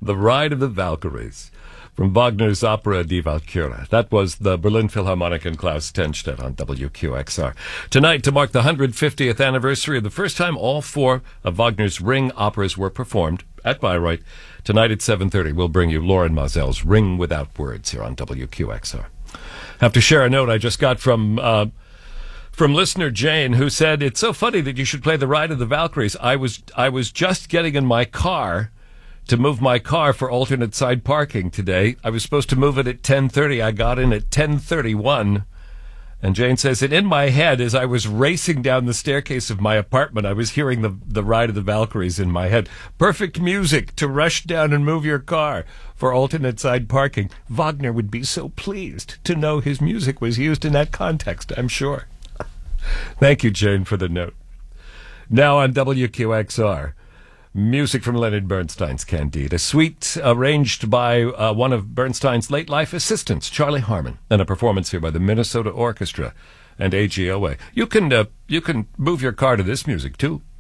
The Ride of the Valkyries, from Wagner's Opera Die Walküre. That was the Berlin Philharmonic and Klaus Tenstedt on WQXR. Tonight, to mark the 150th anniversary of the first time all four of Wagner's Ring operas were performed at Bayreuth, tonight at 7:30, we'll bring you Lauren Mosell's Ring Without Words here on WQXR. Have to share a note I just got from listener Jane, who said, "It's so funny that you should play The Ride of the Valkyries. I was just getting in my car to move my car for alternate side parking today. I was supposed to move it at 10:30. I got in at 10:31. And Jane says, and in my head, as I was racing down the staircase of my apartment, I was hearing the Ride of the Valkyries in my head. Perfect music to rush down and move your car for alternate side parking. Wagner would be so pleased to know his music was used in that context, I'm sure." Thank you, Jane, for the note. Now on WQXR, music from Leonard Bernstein's Candide, a suite arranged by one of Bernstein's late life assistants, Charlie Harmon, and a performance here by the Minnesota Orchestra and AGOA. You can move your car to this music too.